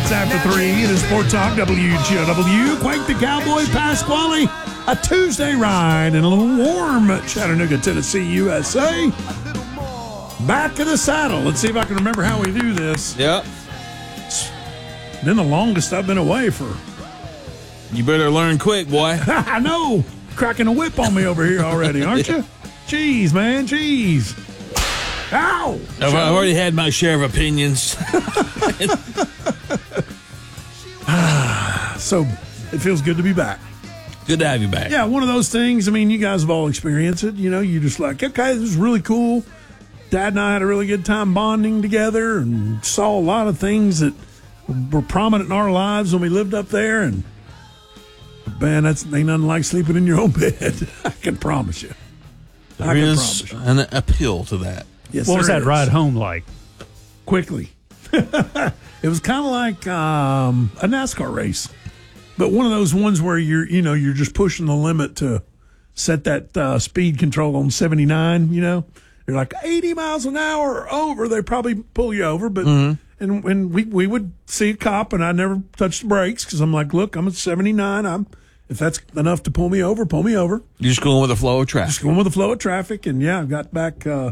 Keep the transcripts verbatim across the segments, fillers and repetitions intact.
minutes after three. It is Sports Talk W G O W. Quake the Cowboy Pasquale. A Tuesday ride in a little warm Chattanooga, Tennessee, U S A. Back in the saddle. Let's see if I can remember how we do this. Yep. Then the longest I've been away for. You better learn quick, boy. I know. Cracking a whip on me over here already, aren't you? Jeez, man. Jeez. Ow! I've, I've already had my share of opinions. So it feels good to be back. Good to have you back. Yeah, one of those things. I mean, you guys have all experienced it. You know, you're just like, okay, this is really cool. Dad and I had a really good time bonding together and saw a lot of things that were prominent in our lives when we lived up there. And, man, that's ain't nothing like sleeping in your own bed. I can promise you. There I can is promise you. an appeal to that. Yes, what was there that is. ride home like? Quickly. It was kind of like um, a NASCAR race, but one of those ones where you're, you know, you're just pushing the limit to set that uh, speed control on seventy-nine. You know, you're like eighty miles an hour or over. They probably pull you over, but Mm-hmm. and when we we would see a cop, and I never touched the brakes because I'm like, look, I'm at seventy-nine. I'm if that's enough to pull me over, pull me over. You're just going with the flow of traffic. Just going with the flow of traffic, and yeah, I got back. Uh,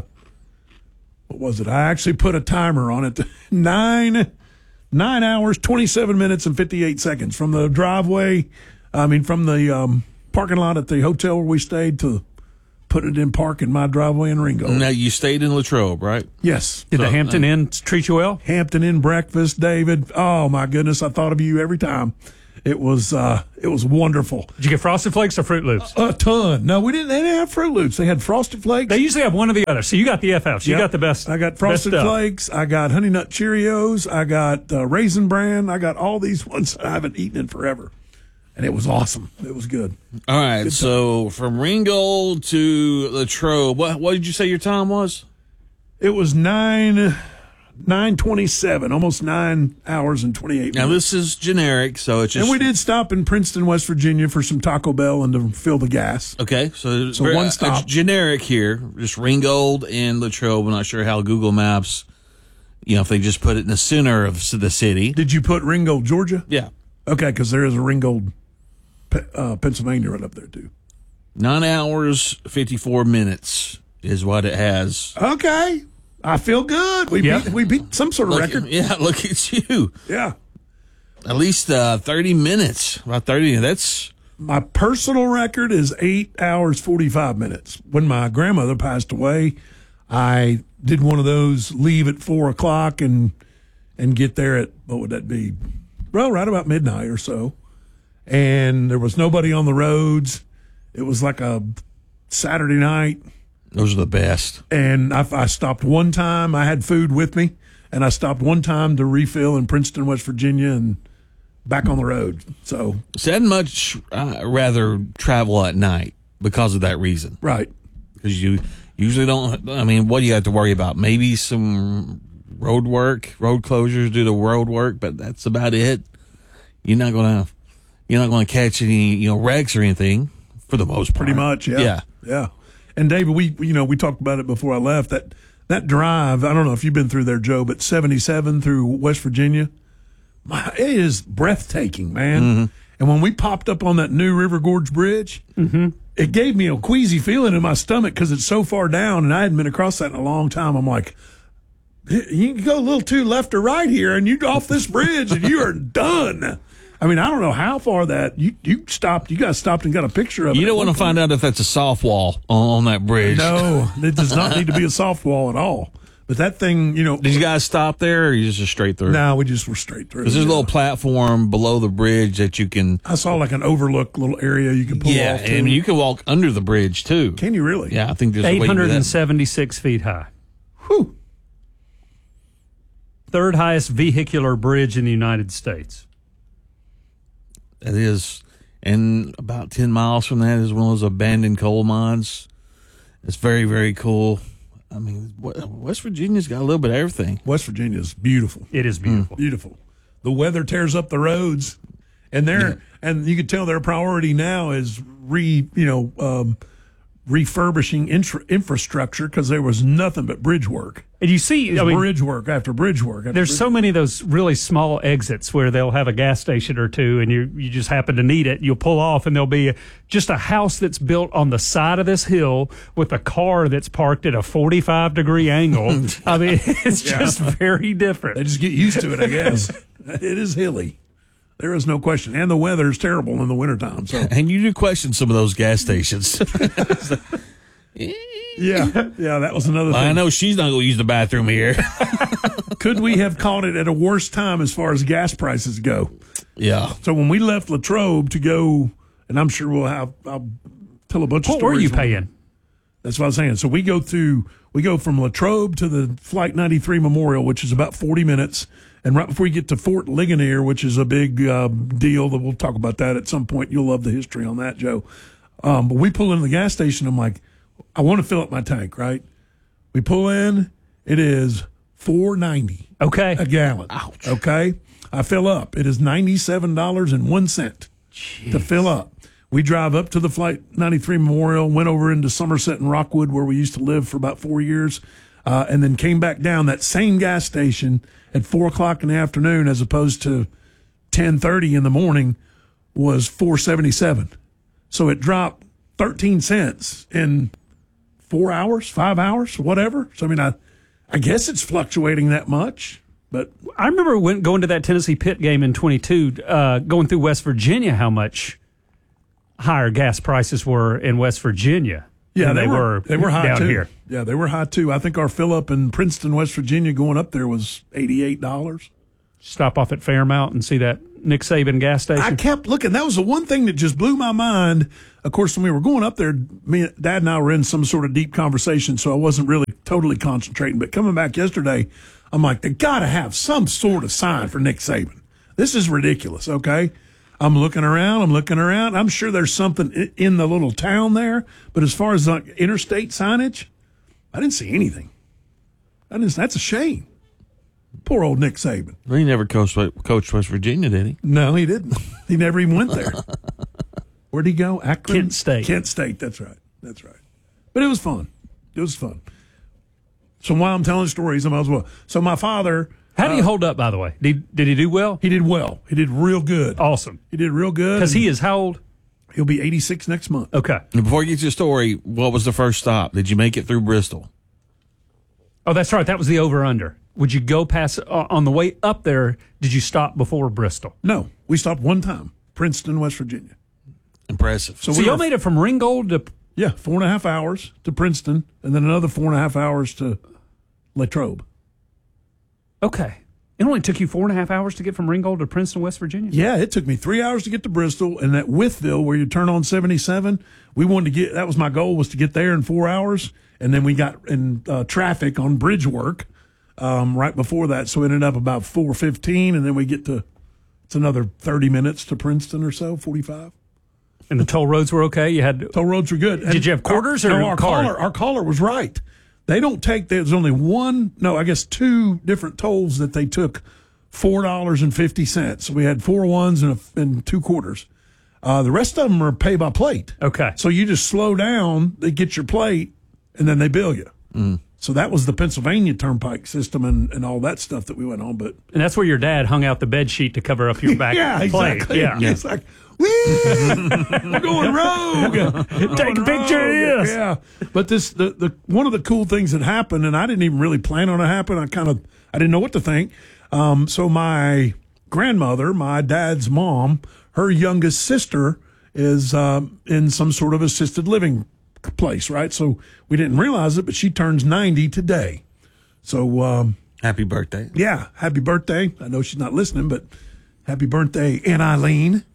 what was it? I actually put a timer on it. Nine, nine hours, twenty-seven minutes, and fifty-eight seconds from the driveway. I mean, from the um, parking lot at the hotel where we stayed to put it in park in my driveway in Ringo. Now, you stayed in Latrobe, right? Yes. Did So, the Hampton uh, Inn treat you well? Hampton Inn breakfast, David. Oh my goodness, I thought of you every time. It was uh, it was wonderful. Did you get Frosted Flakes or Fruit Loops? A ton. No, we didn't. They didn't have Fruit Loops. They had Frosted Flakes. They usually have one or the other. So you got the F Fs. You Yep. got the best. I got Frosted best stuff. Flakes. I got Honey Nut Cheerios. I got uh, Raisin Bran. I got all these ones I haven't eaten in forever. And it was awesome. It was good. All right. So from Ringgold to Latrobe, what, what did you say your time was? It was nine, nine twenty-seven, almost nine hours and twenty-eight Now, minutes. this is generic, so it's just. And we did stop in Princeton, West Virginia for some Taco Bell and to fill the gas. Okay, so, So very- one uh, stop. It's generic here, just Ringgold and Latrobe. I'm not sure how Google Maps, you know, if they just put it in the center of the city. Did you put Ringgold, Georgia? Yeah, Okay, because there is a Ringgold, Pe- uh, Pennsylvania right up there, too. nine hours fifty-four minutes is what it has. Okay. I feel good. We, Yep. beat, we beat some sort of Look, record. yeah, look at you. Yeah. At least uh, thirty minutes. About thirty. That's My personal record is eight hours, forty-five minutes. When my grandmother passed away, I did one of those leave at four o'clock and and get there at, what would that be? Well, right about midnight or so. And there was nobody on the roads. It was like a Saturday night. those are the best. And I, I stopped one time. I had food with me. And I stopped one time to refill in Princeton, West Virginia, and back on the road. So, So I'd much uh, rather travel at night because of that reason. right. Because you usually don't. I mean, what do you have to worry about? Maybe some road work, road closures due to road work, but that's about it. You're not gonna, you're not gonna catch any, you know, wrecks or anything for the most part. Pretty much, yeah. Yeah. Yeah. And David, we, you know, we talked about it before I left. That that drive, I don't know if you've been through there, Joe, but seventy-seven through West Virginia, my, it is breathtaking, man. Mm-hmm. And when we popped up on that new River Gorge Bridge, Mm-hmm. it gave me a queasy feeling in my stomach because it's so far down, and I hadn't been across that in a long time. I'm like, you can go a little too left or right here, and you off this bridge, and you are done. I mean, I don't know how far that you you stopped. You guys stopped and got a picture of it. You don't at want one to find point. out if that's a soft wall on, on that bridge. No, it does not need to be a soft wall at all. But that thing, you know, Did you guys stop there, or you just straight through? no, we just were straight through. Because there's a Yeah. little platform below the bridge that you can. I saw like an overlook little area you could pull Yeah, off to. and you can walk under the bridge too. Can you really? Yeah, I think there's a way eight to do hundred that. seventy-six feet high. Whew. Third highest vehicular bridge in the United States. It is, and about ten miles from that is one of those abandoned coal mines. It's very, very cool. I mean, West Virginia's got a little bit of everything. West Virginia is beautiful. It is beautiful. Beautiful. The weather tears up the roads, and they're Yeah. and you can tell their priority now is re you know um, refurbishing infra- infrastructure because there was nothing but bridge work. And you see, I mean, bridge work after bridge work. After there's bridge so many of those really small exits where they'll have a gas station or two and you you just happen to need it. You'll pull off and there'll be a, just a house that's built on the side of this hill with a car that's parked at a forty-five degree angle. I mean, it's just very different. They just get used to it, I guess. It is hilly. There is no question. And the weather is terrible in the wintertime. So. And you do question some of those gas stations. Yeah, yeah, that was another thing. I know she's not going to use the bathroom here. Could we have caught it at a worse time as far as gas prices go? Yeah. So when we left Latrobe to go, and I'm sure we'll have, I'll tell a bunch What of stories. were you on- paying? That's what I was saying. So we go through, we go from Latrobe to the Flight ninety-three Memorial, which is about forty minutes. And right before you get to Fort Ligonier, which is a big uh, deal, that we'll talk about that at some point. You'll love the history on that, Joe. Um, but we pull into the gas station. I'm like, I want to fill up my tank, right? We pull in. It is four ninety Okay. a gallon. Ouch. Okay. I fill up. It is ninety-seven dollars and one cent to fill up. We drive up to the Flight ninety-three Memorial, went over into Somerset and Rockwood, where we used to live for about four years, uh, and then came back down that same gas station at four o'clock in the afternoon, as opposed to ten thirty in the morning, was four seventy-seven. So it dropped thirteen cents in four hours, five hours, whatever. So I mean, I, I guess it's fluctuating that much, but I remember when going to that Tennessee Pitt game in twenty-two, uh, going through West Virginia, how much higher gas prices were in West Virginia. yeah, than they, they were, they were high down too. here. Yeah, they were high too. I think our fill up in Princeton, West Virginia, going up there was eighty-eight dollars. Stop off at Fairmount and see that Nick Saban gas station. I kept looking. That was the one thing that just blew my mind. Of course, when we were going up there, me, Dad, and I were in some sort of deep conversation, so I wasn't really totally concentrating. But coming back yesterday, I'm like, they got to have some sort of sign for Nick Saban. This is ridiculous. Okay, I'm looking around. I'm looking around. I'm sure there's something i- in the little town there, but as far as like interstate signage, I didn't see anything. I didn't. That's a shame. Poor old Nick Saban. He never coached, coached West Virginia, did he? No, he didn't. He never even went there. Where'd he go? Akron? Kent State. Kent State. That's right. That's right. But it was fun. It was fun. So while I'm telling stories, I might as well. So my father, How do you hold up, by the way? Did, did he do well? he did well. He did real good. Awesome. He did real good. Because he is how old? He'll be eighty-six next month. Okay. And before you get to your story, what was the first stop? Did you make it through Bristol? Oh, that's right. That was the over-under. Would you go past, uh, on the way up there, did you stop before Bristol? No, we stopped one time. Princeton, West Virginia. Impressive. So, So we y'all were, made it from Ringgold to, yeah, four and a half hours to Princeton, and then another four and a half hours to Latrobe. okay. It only took you four and a half hours to get from Ringgold to Princeton, West Virginia? Yeah, it took me three hours to get to Bristol, and that Wytheville where you turn on seventy-seven, we wanted to get, that was my goal, was to get there in four hours, and then we got in uh, traffic on bridge work um, right before that, so it ended up about four fifteen, and then we get to, it's another thirty minutes to Princeton or so, forty-five. And the toll roads were okay? You had Toll roads were good. Did you have quarters our, or no, our card? caller? Our caller was right. They don't take. There's only one. No, I guess two different tolls that they took. Four dollars and fifty cents. So we had four ones and, a, and two quarters. Uh, the rest of them are pay by plate. Okay. So you just slow down. They get your plate, and then they bill you. Mm. So that was the Pennsylvania Turnpike system and, and all that stuff that we went on. But And that's where your dad hung out the bed sheet to cover up your back yeah, plate. exactly. Yeah. It's like, woo, we're going rogue. Take a picture of this. Yeah. But this, the, the, one of the cool things that happened, and I didn't even really plan on it happen. I kind of, I didn't know what to think. Um, so my grandmother, my dad's mom, her youngest sister is, um, in some sort of assisted living place, right? So we didn't realize it, but she turns ninety today. So, um, Happy birthday. yeah, happy birthday. I know she's not listening, but happy birthday, Aunt Eileen.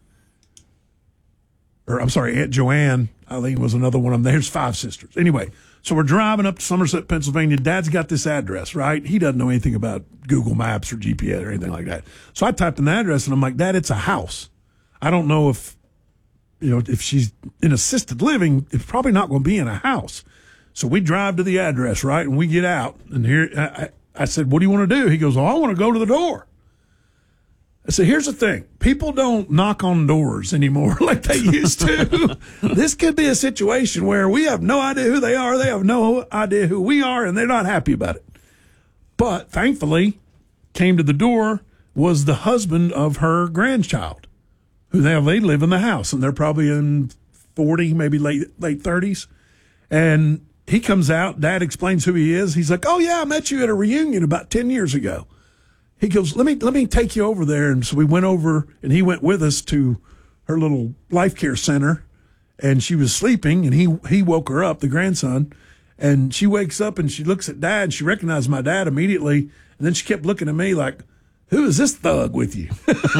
Or I'm sorry, Aunt Joanne. Eileen was another one of them. There's five sisters. Anyway, so we're driving up to Somerset, Pennsylvania. Dad's got this address, right? He doesn't know anything about Google Maps or G P S or anything like that. So I typed in the address, and I'm like, Dad, it's a house. I don't know if, you know, if she's in assisted living, it's probably not going to be in a house. So we drive to the address, right? And we get out, and here I, I, I said, what do you want to do? He goes, oh, I want to go to the door. So here's the thing. People don't knock on doors anymore like they used to. This could be a situation where we have no idea who they are. They have no idea who we are, and they're not happy about it. But thankfully, came to the door was the husband of her grandchild, who they, they live in the house, and they're probably in forty, maybe late late thirties. And he comes out. Dad explains who he is. He's like, oh, yeah, I met you at a reunion about ten years ago. He goes, let me let me take you over there. And so we went over, and he went with us to her little life care center, and she was sleeping, and he he woke her up, the grandson, and she wakes up, and she looks at Dad, and she recognized my dad immediately, and then she kept looking at me like, who is this thug with you?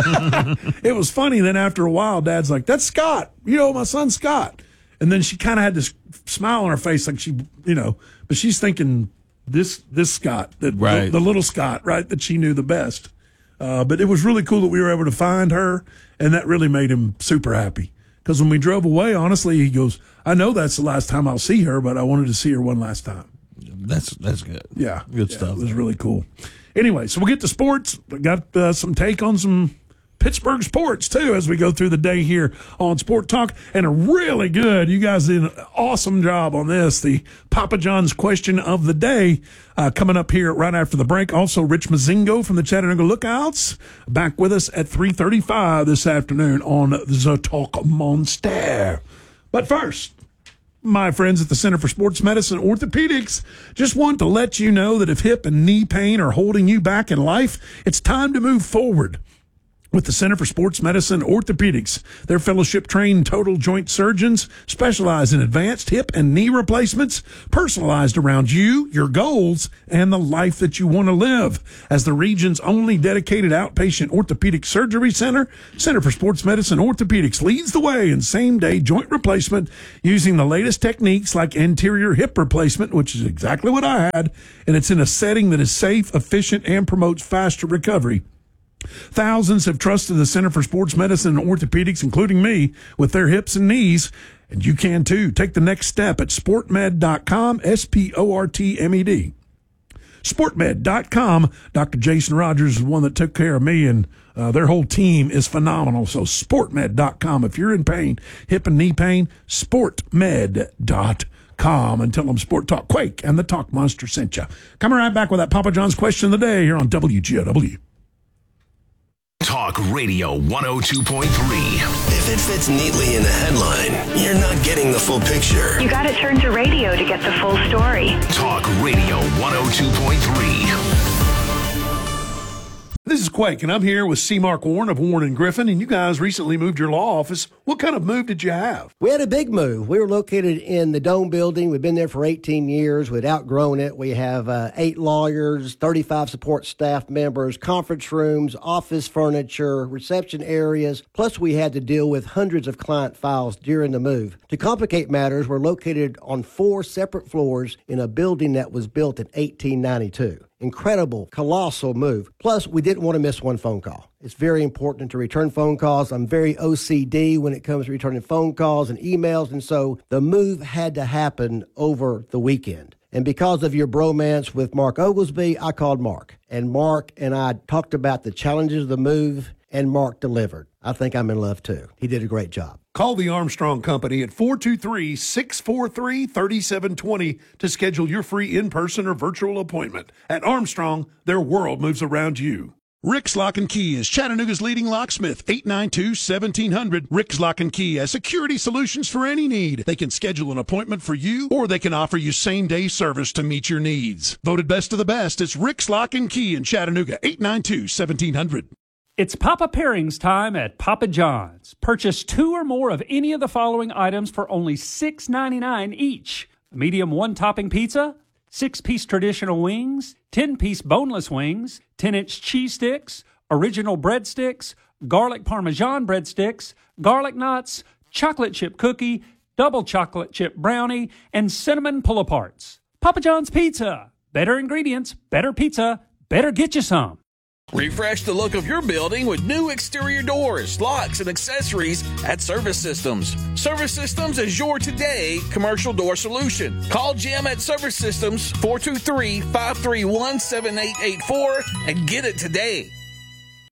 It was funny. Then after a while, Dad's like, that's Scott. You know, my son Scott. And then she kind of had this smile on her face like she, you know, but she's thinking this this Scott, that, right. the, the little Scott, right, that she knew the best. Uh, but it was really cool that we were able to find her, and that really made him super happy. Because when we drove away, honestly, he goes, I know that's the last time I'll see her, but I wanted to see her one last time. That's that's good. Yeah. Good yeah, stuff. It was really cool. Anyway, so we'll get to sports. We got uh, some take on some Pittsburgh sports, too, as we go through the day here on Sport Talk. And a really good, you guys did an awesome job on this, the Papa John's question of the day uh, coming up here right after the break. Also, Rich Mazingo from the Chattanooga Lookouts back with us at three thirty-five this afternoon on the Talk Monster. But first, my friends at the Center for Sports Medicine Orthopedics just want to let you know that if hip and knee pain are holding you back in life, it's time to move forward. With the Center for Sports Medicine Orthopedics, their fellowship-trained total joint surgeons specialize in advanced hip and knee replacements, personalized around you, your goals, and the life that you want to live. As the region's only dedicated outpatient orthopedic surgery center, Center for Sports Medicine Orthopedics leads the way in same-day joint replacement using the latest techniques like anterior hip replacement, which is exactly what I had, and it's in a setting that is safe, efficient, and promotes faster recovery. Thousands have trusted the Center for Sports Medicine and Orthopedics, including me, with their hips and knees, and you can too. Take the next step at sport med dot com, S P O R T M E D. sport med dot com. Doctor Jason Rogers is the one that took care of me, and uh, their whole team is phenomenal. So sport med dot com. If you're in pain, hip and knee pain, sport med dot com. And tell them Sport Talk Quake and the Talk Monster sent you. Coming right back with that Papa John's question of the day here on W G O W. Talk Radio one oh two point three. If it fits neatly in a headline, you're not getting the full picture. You got to turn to radio to get the full story. Talk Radio one oh two point three. This is Quake, and I'm here with C. Mark Warren of Warren and Griffin, and you guys recently moved your law office. What kind of move did you have? We had a big move. We were located in the Dome building. We've been there for eighteen years. We'd outgrown it. We have uh, eight lawyers, thirty-five support staff members, conference rooms, office furniture, reception areas. Plus, we had to deal with hundreds of client files during the move. To complicate matters, we're located on four separate floors in a building that was built in eighteen ninety-two. Incredible, colossal move. Plus, we didn't want to miss one phone call. It's very important to return phone calls. I'm very O C D when it comes to returning phone calls and emails, and so the move had to happen over the weekend. And because of your bromance with Mark Oglesby, I called Mark. And Mark and I talked about the challenges of the move, and Mark delivered. I think I'm in love, too. He did a great job. Call the Armstrong Company at four two three, six four three, three seven two zero to schedule your free in-person or virtual appointment. At Armstrong, their world moves around you. Rick's Lock and Key is Chattanooga's leading locksmith. eight nine two, one seven zero zero. Rick's Lock and Key has security solutions for any need. They can schedule an appointment for you, or they can offer you same-day service to meet your needs. Voted best of the best, it's Rick's Lock and Key in Chattanooga, eight nine two, one seven zero zero. It's Papa Pairings time at Papa John's. Purchase two or more of any of the following items for only six ninety-nine each. A medium one-topping pizza, six-piece traditional wings, ten-piece boneless wings, ten-inch cheese sticks, original breadsticks, garlic parmesan breadsticks, garlic knots, chocolate chip cookie, double chocolate chip brownie, and cinnamon pull-aparts. Papa John's Pizza. Better ingredients, better pizza, better get you some. Refresh the look of your building with new exterior doors, locks, and accessories at Service Systems. Service Systems is your today commercial door solution. Call Jim at Service Systems, four two three, five three one, seven eight eight four, and get it today.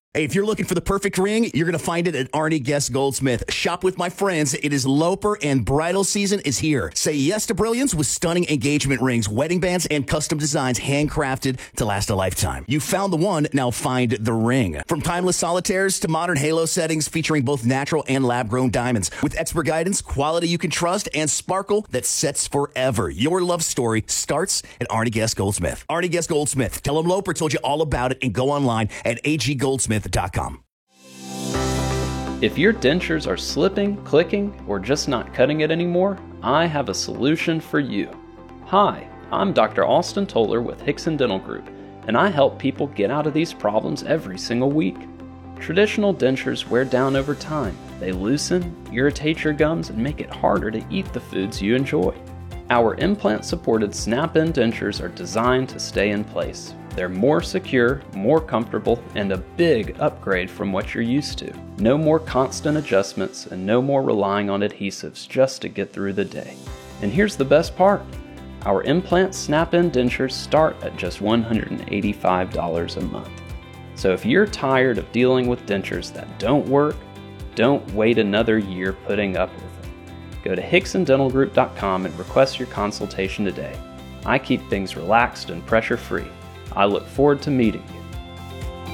Hey, if you're looking for the perfect ring, you're going to find it at Arnie Guest Goldsmith. Shop with my friends. It is Loper and bridal season is here. Say yes to brilliance with stunning engagement rings, wedding bands, and custom designs handcrafted to last a lifetime. You found the one, now find the ring. From timeless solitaires to modern halo settings featuring both natural and lab-grown diamonds. With expert guidance, quality you can trust, and sparkle that sets forever. Your love story starts at Arnie Guest Goldsmith. Arnie Guest Goldsmith. Tell them Loper told you all about it and go online at a g goldsmith dot com. If your dentures are slipping, clicking, or just not cutting it anymore, I have a solution for you. Hi, I'm Doctor Austin Toller with Hickson Dental Group, and I help people get out of these problems every single week. Traditional dentures wear down over time. They loosen, irritate your gums, and make it harder to eat the foods you enjoy. Our implant-supported snap-in dentures are designed to stay in place. They're more secure, more comfortable, and a big upgrade from what you're used to. No more constant adjustments and no more relying on adhesives just to get through the day. And here's the best part. Our implant snap-in dentures start at just one hundred eighty-five dollars a month. So if you're tired of dealing with dentures that don't work, don't wait another year putting up with them. Go to hickson dental group dot com and request your consultation today. I keep things relaxed and pressure-free. I look forward to meeting you.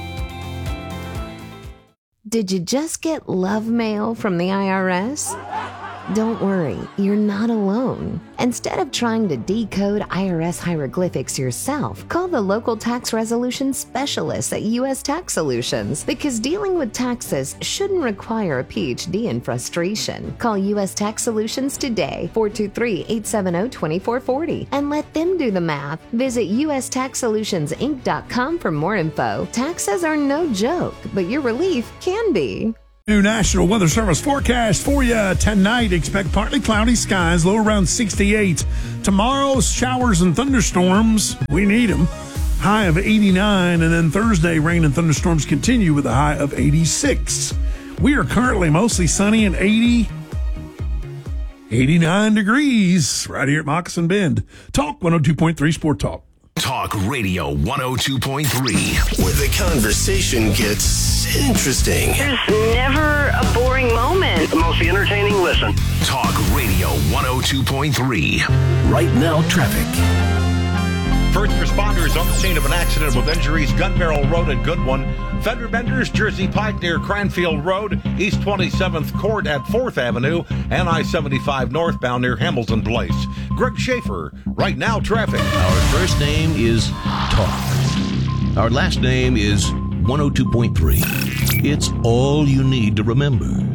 Did you just get love mail from the I R S? Don't worry, you're not alone. Instead of trying to decode I R S hieroglyphics yourself, call the local tax resolution specialists at U S Tax Solutions, because dealing with taxes shouldn't require a P H D in frustration. Call U S Tax Solutions today, four two three, eight seven zero, two four four zero, and let them do the math. Visit U S tax solutions inc dot com for more info. Taxes are no joke, but your relief can be. New National Weather Service forecast for you tonight. Expect partly cloudy skies, low around sixty-eight. Tomorrow, showers and thunderstorms. We need them. High of eighty-nine. And then Thursday, rain and thunderstorms continue with a high of eighty-six. We are currently mostly sunny and eighty, eighty-nine degrees right here at Moccasin Bend. Talk one oh two point three Sport Talk. Talk Radio one oh two point three, where the conversation gets interesting. There's never a boring moment. The most entertaining listen. Talk Radio one oh two point three. Right now, traffic. First responders on the scene of an accident with injuries. Gun Barrel Road at Goodwin. Fender Benders, Jersey Pike near Cranfield Road. East twenty-seventh Court at fourth Avenue. And I seventy-five northbound near Hamilton Place. Greg Schaefer, Right Now Traffic. Our first name is Talk. Our last name is one oh two point three. It's all you need to remember.